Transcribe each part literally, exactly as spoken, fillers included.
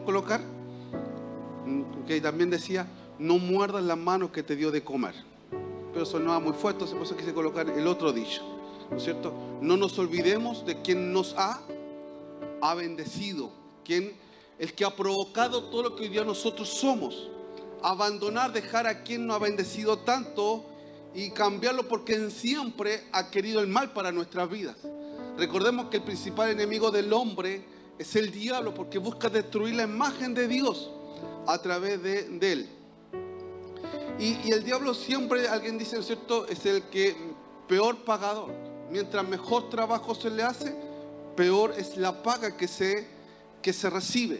colocar? Que también decía, no muerdas la mano que te dio de comer. Pero sonaba muy fuerte, por eso quise colocar el otro dicho, ¿no es cierto? No nos olvidemos de quien nos ha, ha bendecido, quien, el que ha provocado todo lo que hoy día nosotros somos. Abandonar, dejar a quien nos ha bendecido tanto y cambiarlo porque siempre ha querido el mal para nuestras vidas. Recordemos que el principal enemigo del hombre es el diablo, porque busca destruir la imagen de Dios a través de, de él. Y, y el diablo siempre, alguien dice, ¿no es cierto?, es el que peor pagador. Mientras mejor trabajo se le hace, peor es la paga que se, que se recibe.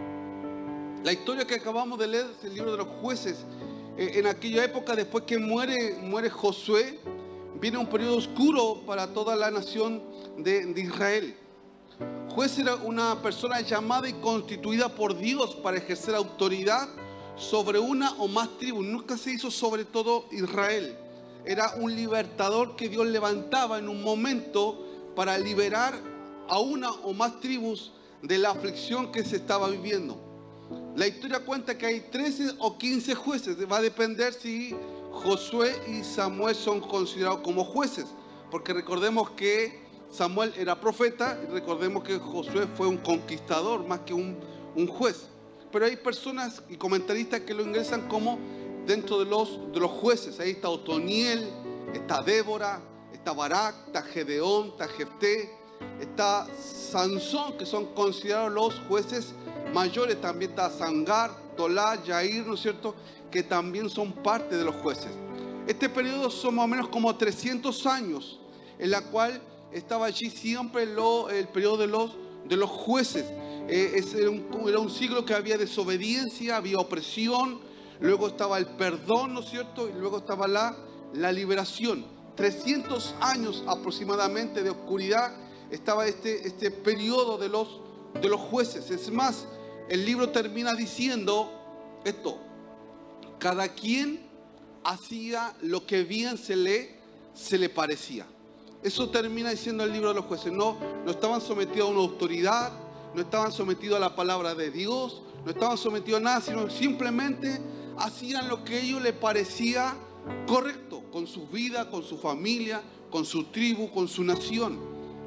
La historia que acabamos de leer es el libro de los jueces. Eh, en aquella época, después que muere, muere Josué, viene un periodo oscuro para toda la nación de, de Israel. Juez era una persona llamada y constituida por Dios para ejercer autoridad sobre una o más tribus. Nunca se hizo sobre todo Israel. Era un libertador que Dios levantaba en un momento para liberar a una o más tribus de la aflicción que se estaba viviendo. La historia cuenta que hay trece o quince jueces. Va a depender si Josué y Samuel son considerados como jueces, porque recordemos que Samuel era profeta y recordemos que Josué fue un conquistador más que un, un juez. Pero hay personas y comentaristas que lo ingresan como dentro de los, de los jueces. Ahí está Otoniel, está Débora, está Barak, está Gedeón, está Jefté, está Sansón, que son considerados los jueces mayores. También está Sangar, Tolá, Yair, ¿no es cierto?, que también son parte de los jueces. Este periodo son más o menos como trescientos años, en la cual estaba allí siempre lo, el periodo de los, de los jueces. Eh, es, era, un, era un siglo que había desobediencia, había opresión, luego estaba el perdón, ¿no es cierto?, y luego estaba la, la liberación. trescientos años aproximadamente de oscuridad estaba este, este periodo de los, de los jueces. Es más, el libro termina diciendo esto: cada quien hacía lo que bien se le, se le parecía. Eso termina diciendo el libro de los jueces. No, no estaban sometidos a una autoridad, no estaban sometidos a la palabra de Dios, no estaban sometidos a nada, sino simplemente hacían lo que a ellos les parecía correcto, con su vida, con su familia, con su tribu, con su nación.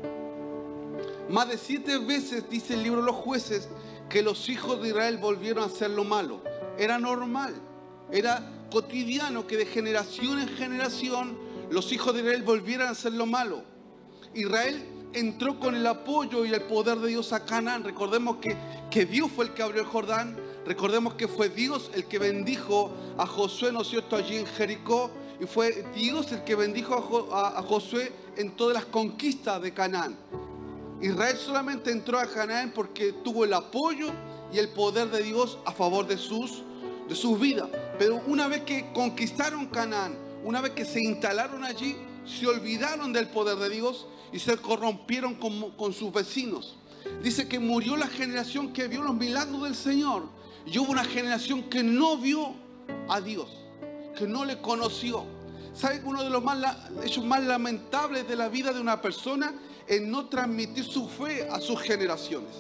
Más de siete veces dice el libro de los jueces que los hijos de Israel volvieron a hacer lo malo. Era normal, era cotidiano que de generación en generación los hijos de Israel volvieran a hacer lo malo. Israel entró con el apoyo y el poder de Dios a Canaán. Recordemos que, que Dios fue el que abrió el Jordán. Recordemos que fue Dios el que bendijo a Josué, ¿no es cierto?, allí en Jericó. Y fue Dios el que bendijo a, Jo, a, a Josué en todas las conquistas de Canaán. Israel solamente entró a Canaán porque tuvo el apoyo y el poder de Dios a favor de sus, de sus vidas. Pero una vez que conquistaron Canaán, una vez que se instalaron allí, se olvidaron del poder de Dios y se corrompieron con, con sus vecinos. Dice que murió la generación que vio los milagros del Señor y hubo una generación que no vio a Dios, que no le conoció. ¿Sabe? Uno de los más, hechos más lamentables de la vida de una persona es no transmitir su fe a sus generaciones.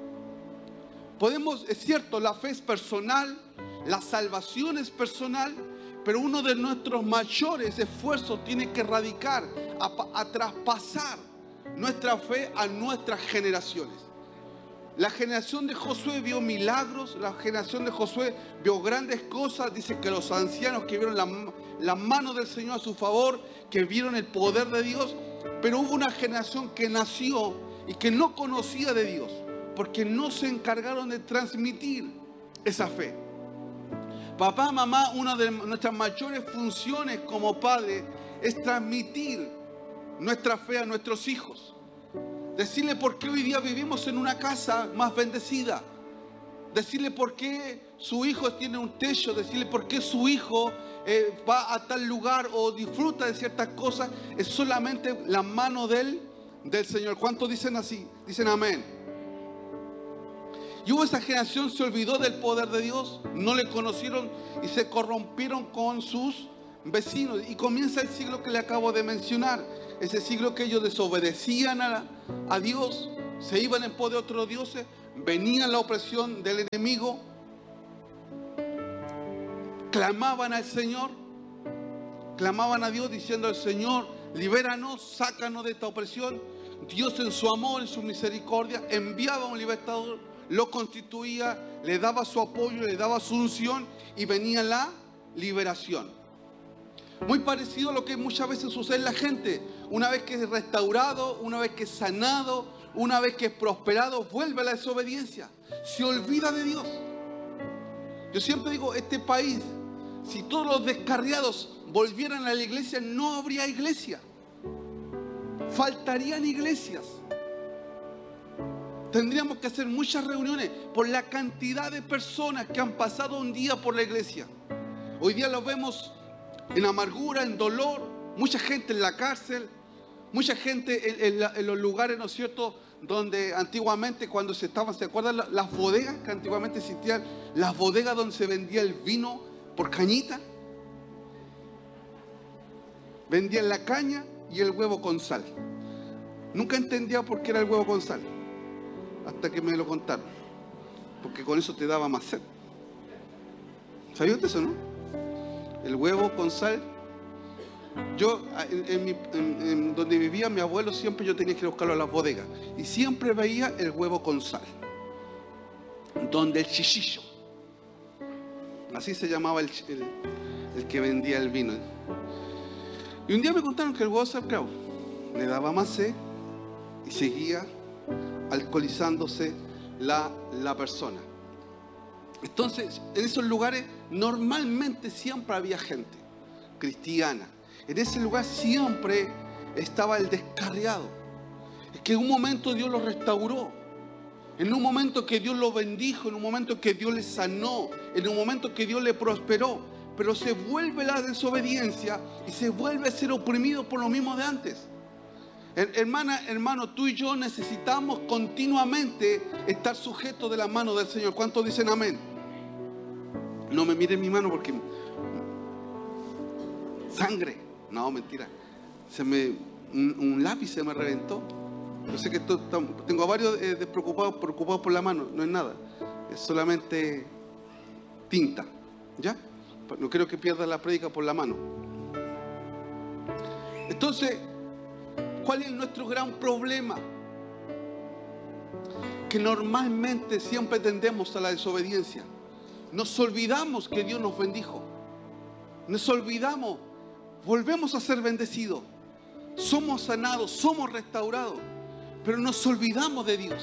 Podemos, es cierto, la fe es personal, la salvación es personal, pero uno de nuestros mayores esfuerzos tiene que radicar a, a traspasar nuestra fe a nuestras generaciones. La generación de Josué vio milagros, la generación de Josué vio grandes cosas. Dice que los ancianos que vieron la, la mano del Señor a su favor, que vieron el poder de Dios, pero hubo una generación que nació y que no conocía de Dios, porque no se encargaron de transmitir esa fe. Papá, mamá, una de nuestras mayores funciones como padres es transmitir nuestra fe a nuestros hijos. Decirle por qué hoy día vivimos en una casa más bendecida. Decirle por qué su hijo tiene un techo. Decirle por qué su hijo eh, va a tal lugar o disfruta de ciertas cosas. Es solamente la mano del, del Señor. ¿Cuántos dicen así? Dicen amén. Y hubo esa generación, se olvidó del poder de Dios, no le conocieron y se corrompieron con sus vecinos. Y comienza el siglo que le acabo de mencionar. Ese siglo que ellos desobedecían a, a Dios, se iban en pos de otros dioses, venía la opresión del enemigo, clamaban al Señor, clamaban a Dios diciendo al Señor, libéranos, sácanos de esta opresión. Dios en su amor, en su misericordia, enviaba a un libertador, lo constituía, le daba su apoyo, le daba su unción y venía la liberación. Muy parecido a lo que muchas veces sucede en la gente. Una vez que es restaurado, una vez que es sanado, una vez que es prosperado, vuelve a la desobediencia. Se olvida de Dios. Yo siempre digo, este país, si todos los descarriados volvieran a la iglesia, no habría iglesia. Faltarían iglesias. Tendríamos que hacer muchas reuniones por la cantidad de personas que han pasado un día por la iglesia. Hoy día los vemos en amargura, en dolor, mucha gente en la cárcel, mucha gente en, en, la, en los lugares, ¿no es cierto?, donde antiguamente cuando se estaban, ¿se acuerdan las bodegas que antiguamente existían? Las bodegas donde se vendía el vino por cañita. Vendían la caña y el huevo con sal. Nunca entendía por qué era el huevo con sal, hasta que me lo contaron, porque con eso te daba más sed. ¿Sabías de eso, no? El huevo con sal. Yo, en, en mi, en, en donde vivía mi abuelo, siempre yo tenía que ir a buscarlo a las bodegas y siempre veía el huevo con sal, donde el chichillo, así se llamaba el, el, el que vendía el vino. Y un día me contaron que el huevo salado le daba más sed y seguía alcoholizándose la, la persona. Entonces, en esos lugares normalmente siempre había gente cristiana. En ese lugar siempre estaba el descarriado. Es que en un momento Dios lo restauró. En un momento que Dios lo bendijo, en un momento que Dios le sanó, en un momento que Dios le prosperó. Pero se vuelve la desobediencia y se vuelve a ser oprimido por lo mismo de antes. Hermana, hermano, tú y yo necesitamos continuamente estar sujetos de la mano del Señor. ¿Cuántos dicen amén? No me miren mi mano porque sangre. No, mentira. Se me, un, un lápiz se me reventó. Yo sé que esto, tengo a varios eh, despreocupados, preocupados por la mano. No es nada. Es solamente tinta. ¿Ya? No quiero que pierda la prédica por la mano. Entonces, ¿cuál es nuestro gran problema? Que normalmente siempre tendemos a la desobediencia. Nos olvidamos que Dios nos bendijo. Nos olvidamos. Volvemos a ser bendecidos. Somos sanados, somos restaurados. Pero nos olvidamos de Dios.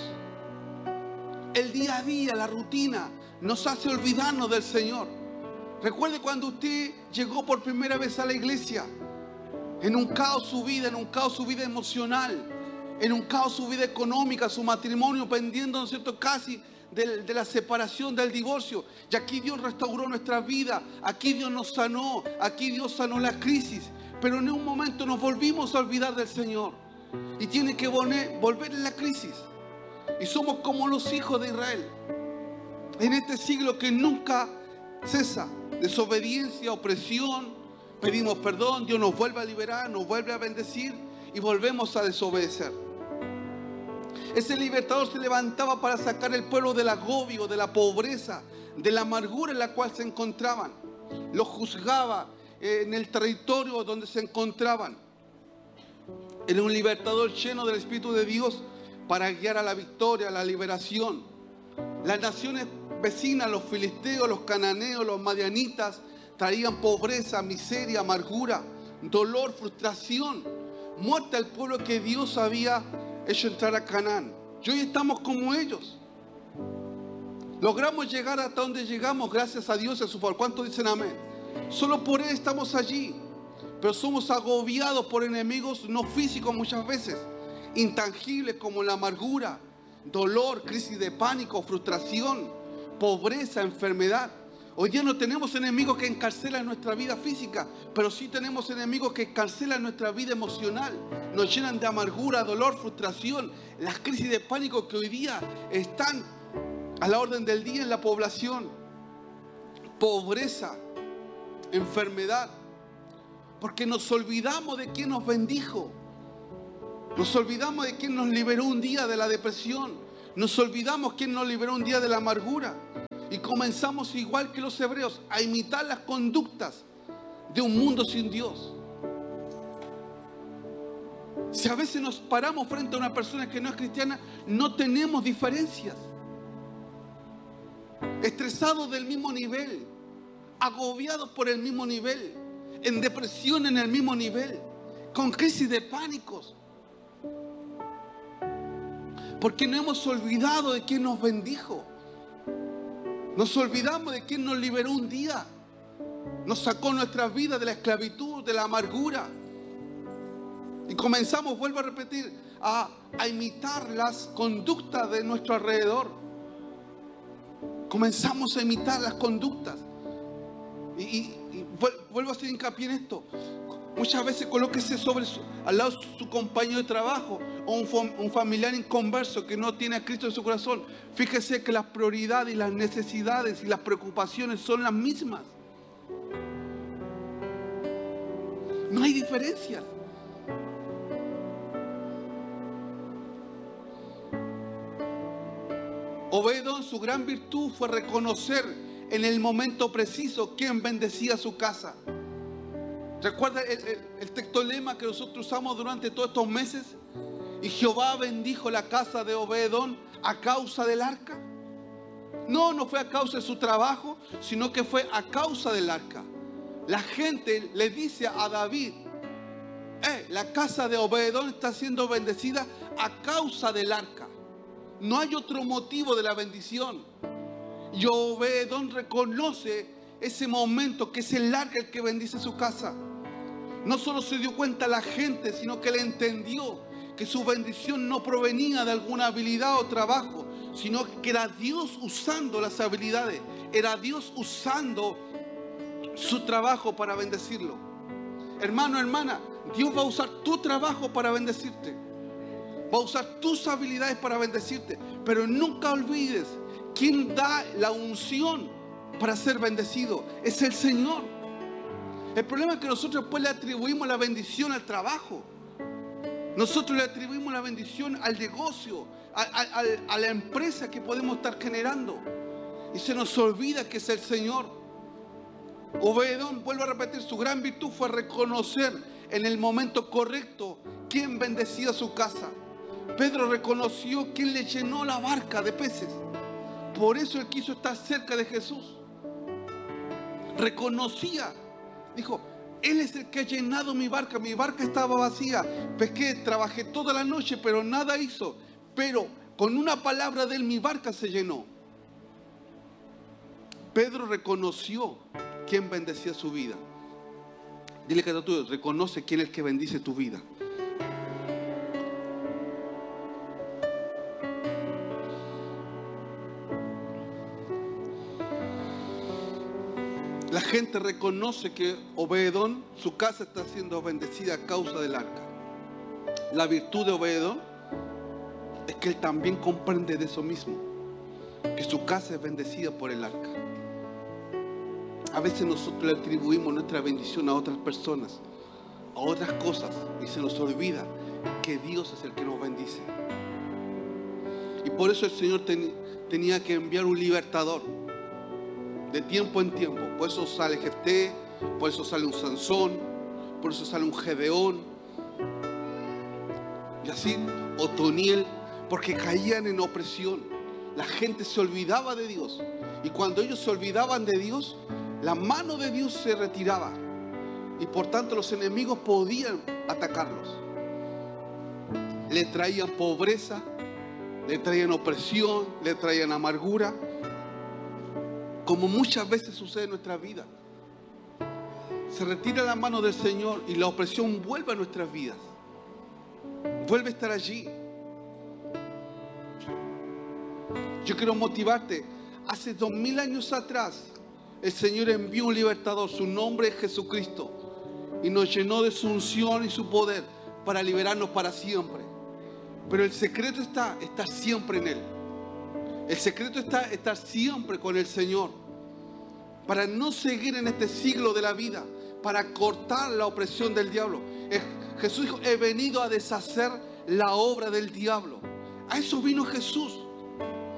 El día a día, la rutina, nos hace olvidarnos del Señor. Recuerde cuando usted llegó por primera vez a la iglesia. En un caos su vida, en un caos su vida emocional, en un caos su vida económica, su matrimonio pendiendo, ¿no es cierto?, casi de, de la separación, del divorcio. Y aquí Dios restauró nuestra vida, aquí Dios nos sanó, aquí Dios sanó la crisis. Pero en un momento nos volvimos a olvidar del Señor y tiene que volver, volver en la crisis. Y somos como los hijos de Israel en este siglo que nunca cesa. Desobediencia, opresión. Pedimos perdón, Dios nos vuelve a liberar, nos vuelve a bendecir y volvemos a desobedecer. Ese libertador se levantaba para sacar al pueblo del agobio, de la pobreza, de la amargura en la cual se encontraban. Los juzgaba en el territorio donde se encontraban. Era un libertador lleno del Espíritu de Dios para guiar a la victoria, a la liberación. Las naciones vecinas, los filisteos, los cananeos, los madianitas, traían pobreza, miseria, amargura, dolor, frustración, muerte al pueblo que Dios había hecho entrar a Canaán. Y hoy estamos como ellos. Logramos llegar hasta donde llegamos gracias a Dios y a su favor. ¿Cuántos dicen amén? Solo por Él estamos allí. Pero somos agobiados por enemigos no físicos muchas veces, intangibles como la amargura, dolor, crisis de pánico, frustración, pobreza, enfermedad. Hoy día no tenemos enemigos que encarcelan nuestra vida física, pero sí tenemos enemigos que encarcelan nuestra vida emocional. Nos llenan de amargura, dolor, frustración. Las crisis de pánico que hoy día están a la orden del día en la población. Pobreza, enfermedad. Porque nos olvidamos de quién nos bendijo. Nos olvidamos de quién nos liberó un día de la depresión. Nos olvidamos quién nos liberó un día de la amargura. Y comenzamos igual que los hebreos a imitar las conductas de un mundo sin Dios. Si a veces nos paramos frente a una persona que no es cristiana, no tenemos diferencias. Estresados del mismo nivel, agobiados por el mismo nivel, en depresión en el mismo nivel, con crisis de pánicos. Porque no hemos olvidado de quién nos bendijo. Nos olvidamos de quién nos liberó un día. Nos sacó nuestras vidas de la esclavitud, de la amargura. Y comenzamos, vuelvo a repetir, a, a imitar las conductas de nuestro alrededor. Comenzamos a imitar las conductas. Y, y, y vuelvo a hacer hincapié en esto. Muchas veces colóquese sobre su, al lado de su compañero de trabajo o un, un familiar inconverso que no tiene a Cristo en su corazón. Fíjese que las prioridades y las necesidades y las preocupaciones son las mismas. No hay diferencias. Obed-edom, su gran virtud fue reconocer en el momento preciso quién bendecía su casa. ¿Recuerda el, el, el texto lema que nosotros usamos durante todos estos meses? Y Jehová bendijo la casa de Obed-edom a causa del arca. No, no fue a causa de su trabajo, sino que fue a causa del arca. La gente le dice a David, eh, la casa de Obed-edom está siendo bendecida a causa del arca. No hay otro motivo de la bendición. Y Obed-edom reconoce ese momento que es el arca el que bendice su casa. No solo se dio cuenta la gente, sino que él entendió que su bendición no provenía de alguna habilidad o trabajo, sino que era Dios usando las habilidades, era Dios usando su trabajo para bendecirlo. Hermano, hermana, Dios va a usar tu trabajo para bendecirte. Va a usar tus habilidades para bendecirte. Pero nunca olvides quién da la unción para ser bendecido. Es el Señor. El problema es que nosotros después le atribuimos la bendición al trabajo. Nosotros le atribuimos la bendición al negocio, a, a, a, a la empresa que podemos estar generando. Y se nos olvida que es el Señor. Obed-edom, vuelvo a repetir, su gran virtud fue reconocer en el momento correcto quién bendecía su casa. Pedro reconoció quién le llenó la barca de peces. Por eso él quiso estar cerca de Jesús. Reconocía, dijo, Él es el que ha llenado mi barca. Mi barca estaba vacía. Pesqué, trabajé toda la noche, pero nada hizo. Pero con una palabra de Él mi barca se llenó. Pedro reconoció quién bendecía su vida. Dile que tú reconoce quién es el que bendice tu vida. La gente reconoce que Obed-edom, su casa está siendo bendecida a causa del arca. La virtud de Obed-edom es que él también comprende de eso mismo, que su casa es bendecida por el arca. A veces nosotros le atribuimos nuestra bendición a otras personas, a otras cosas, y se nos olvida que Dios es el que nos bendice. Y por eso el Señor ten, tenía que enviar un libertador de tiempo en tiempo. Por eso sale Jefté, por eso sale un Sansón, por eso sale un Gedeón, y así Otoniel, porque caían en opresión. La gente se olvidaba de Dios, y cuando ellos se olvidaban de Dios, la mano de Dios se retiraba, y por tanto los enemigos podían atacarlos. Le traían pobreza, le traían opresión, le traían amargura, como muchas veces sucede en nuestra vida. Se retira la mano del Señor y la opresión vuelve a nuestras vidas. Vuelve a estar allí. Yo quiero motivarte. Hace dos mil años atrás, el Señor envió un libertador. Su nombre es Jesucristo. Y nos llenó de su unción y su poder para liberarnos para siempre. Pero el secreto está estar siempre en Él. El secreto está estar siempre con el Señor, para no seguir en este siglo de la vida, para cortar la opresión del diablo. Jesús dijo, he venido a deshacer la obra del diablo. A eso vino Jesús.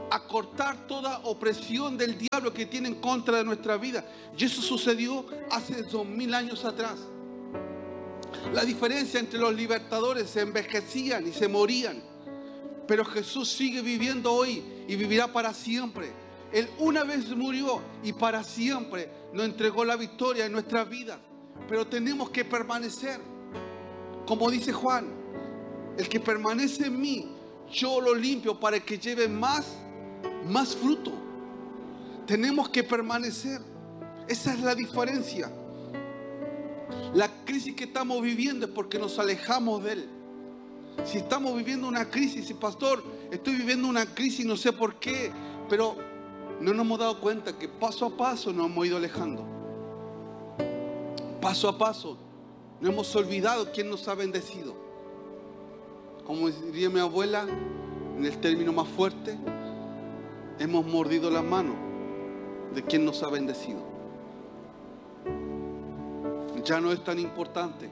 a cortar toda opresión del diablo que tiene en contra de nuestra vida. Y eso sucedió hace dos mil años atrás. La diferencia entre los libertadores: se envejecían y se morían, pero Jesús sigue viviendo hoy y vivirá para siempre. Él una vez murió y para siempre nos entregó la victoria en nuestras vidas. Pero tenemos que permanecer. Como dice Juan: el que permanece en mí, yo lo limpio para que lleve más, más fruto. Tenemos que permanecer. Esa es la diferencia. La crisis que estamos viviendo es porque nos alejamos de Él. Si estamos viviendo una crisis, y pastor, estoy viviendo una crisis, no sé por qué, pero no nos hemos dado cuenta que paso a paso nos hemos ido alejando. Paso a paso nos hemos olvidado quién nos ha bendecido. Como diría mi abuela, en el término más fuerte, hemos mordido la mano de quien nos ha bendecido. Ya no es tan importante.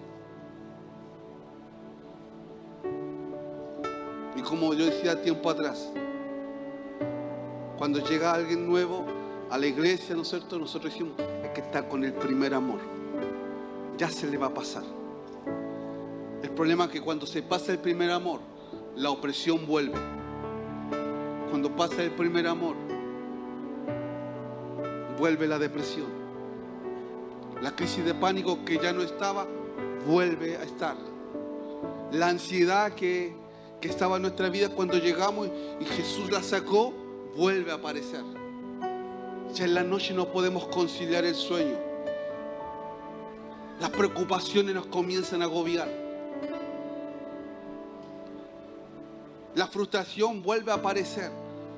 Y como yo decía tiempo atrás, cuando llega alguien nuevo a la iglesia, ¿no es cierto?, nosotros decimos: hay que estar con el primer amor. Ya se le va a pasar. El problema es que cuando se pasa el primer amor, la opresión vuelve. Cuando pasa el primer amor, vuelve la depresión. La crisis de pánico que ya no estaba, vuelve a estar. La ansiedad que, que estaba en nuestra vida cuando llegamos y Jesús la sacó, vuelve a aparecer. Ya en la noche no podemos conciliar el sueño. Las preocupaciones nos comienzan a agobiar. La frustración vuelve a aparecer.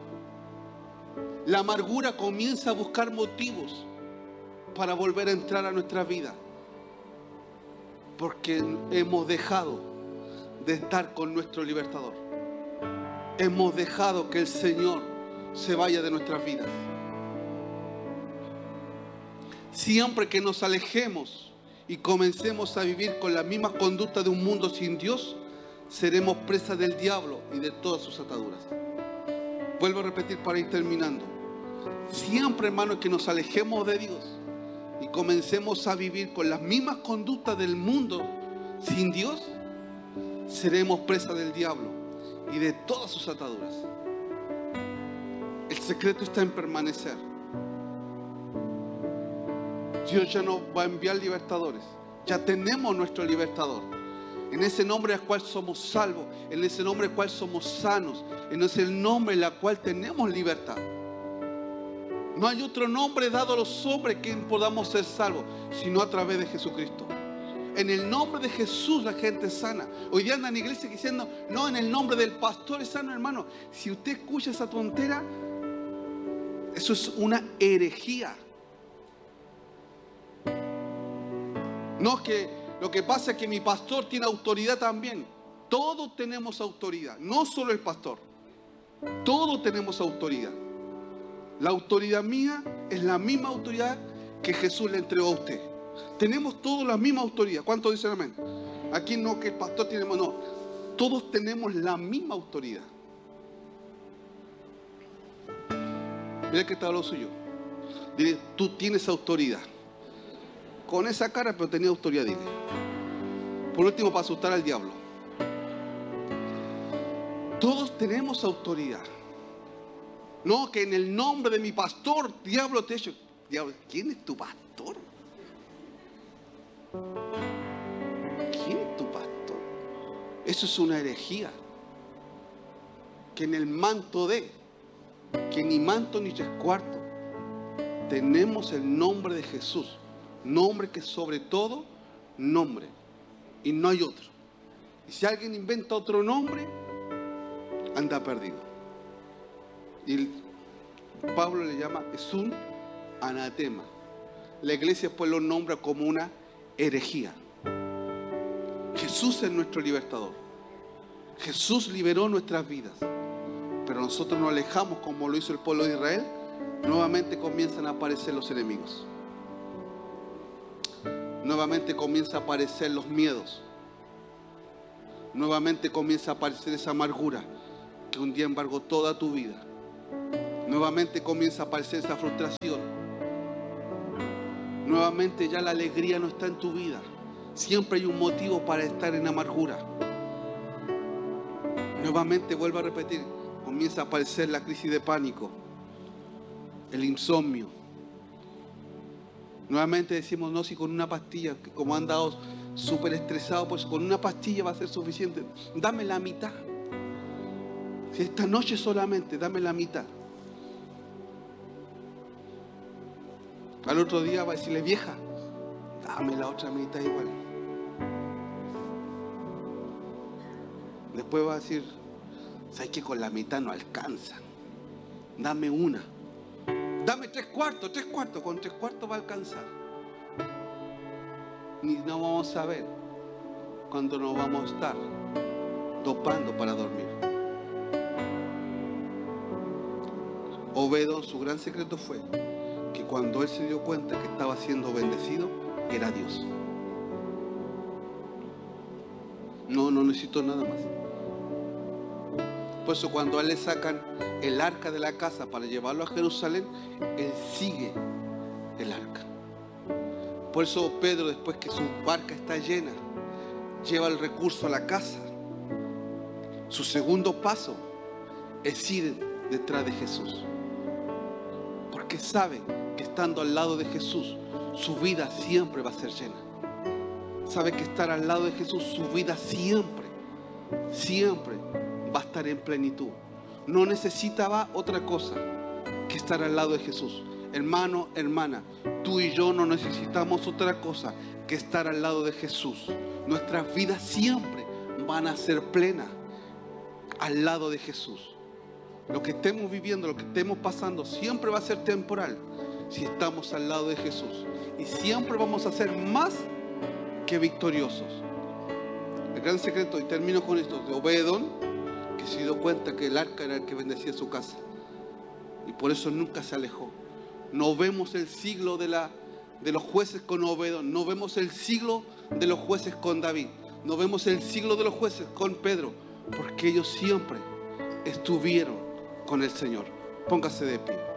La amargura comienza a buscar motivos para volver a entrar a nuestra vida, porque hemos dejado de estar con nuestro libertador. Hemos dejado que el Señor se vaya de nuestras vidas. Siempre que nos alejemos y comencemos a vivir con la misma conducta de un mundo sin Dios, seremos presas del diablo y de todas sus ataduras. Vuelvo a repetir para ir terminando. Siempre, hermanos, que nos alejemos de Dios y comencemos a vivir con las mismas conductas del mundo sin Dios, seremos presas del diablo y de todas sus ataduras. El secreto está en permanecer. Dios ya nos va a enviar libertadores. Ya tenemos nuestro libertador. En ese nombre al cual somos salvos, en ese nombre al cual somos sanos, en ese nombre en el cual tenemos libertad. No hay otro nombre dado a los hombres que podamos ser salvos, sino a través de Jesucristo. En el nombre de Jesús la gente es sana. Hoy día andan en la iglesia diciendo: no, en el nombre del pastor es sano. Hermano, si usted escucha esa tontera, eso es una herejía. No, que lo que pasa es que mi pastor tiene autoridad también. Todos tenemos autoridad, no solo el pastor. Todos tenemos autoridad. La autoridad mía es la misma autoridad que Jesús le entregó a usted. Tenemos todos la misma autoridad. ¿Cuántos dicen amén? Aquí no que el pastor tiene, no. Todos tenemos la misma autoridad. Mira que está hablando suyo. Dile: tú tienes autoridad. Con esa cara, pero tenía autoridad, dile. Por último, para asustar al diablo. Todos tenemos autoridad. No, que en el nombre de mi pastor, diablo te he hecho. Diablo, ¿quién es tu pastor? ¿Quién es tu pastor? Eso es una herejía. Que en el manto de, que ni manto ni resguardo, tenemos el nombre de Jesús. Nombre que sobre todo nombre. Y no hay otro. Y si alguien inventa otro nombre, anda perdido. Y Pablo le llama, es un anatema. La iglesia pues lo nombra como una herejía. Jesús es nuestro libertador. Jesús liberó nuestras vidas. Pero nosotros nos alejamos como lo hizo el pueblo de Israel. Nuevamente comienzan a aparecer los enemigos. Nuevamente comienza a aparecer los miedos. Nuevamente comienza a aparecer esa amargura que un día embargó toda tu vida. nuevamente comienza a aparecer esa frustración. Nuevamente ya la alegría no está en tu vida. Siempre hay un motivo para estar en amargura. Nuevamente vuelvo a repetir, comienza a aparecer la crisis de pánico, el insomnio. Nuevamente decimos, no, si con una pastilla, como han dado súper estresado, pues con una pastilla va a ser suficiente. Dame la mitad. Si esta noche solamente, dame la mitad. Al otro día va a decirle, vieja, dame la otra mitad igual. Después va a decir, sabes que con la mitad no alcanza. Dame una. Dame tres cuartos, tres cuartos. Con tres cuartos va a alcanzar. Ni no vamos a ver cuando nos vamos a estar dopando para dormir. Obedón, su gran secreto fue que cuando él se dio cuenta que estaba siendo bendecido, era Dios. No, no necesito nada más. Por eso cuando a él le sacan el arca de la casa para llevarlo a Jerusalén, él sigue el arca. Por eso Pedro, después que su barca está llena, lleva el recurso a la casa. Su segundo paso es ir detrás de Jesús. Porque sabe que estando al lado de Jesús, su vida siempre va a ser llena. Sabe que estar al lado de Jesús, su vida siempre, siempre va a estar en plenitud. No necesitaba otra cosa que estar al lado de Jesús. Hermano, hermana, tú y yo no necesitamos otra cosa que estar al lado de Jesús. Nuestras vidas siempre van a ser plenas al lado de Jesús. Lo que estemos viviendo, lo que estemos pasando, siempre va a ser temporal si estamos al lado de Jesús. Y siempre vamos a ser más que victoriosos. El gran secreto, y termino con esto, de Obedón, que se dio cuenta que el arca era el que bendecía su casa. Y por eso nunca se alejó. No vemos el siglo de, la, de los jueces con Obedón. No vemos el siglo de los jueces con David. No vemos el siglo de los jueces con Pedro. Porque ellos siempre estuvieron con el Señor. Póngase de pie.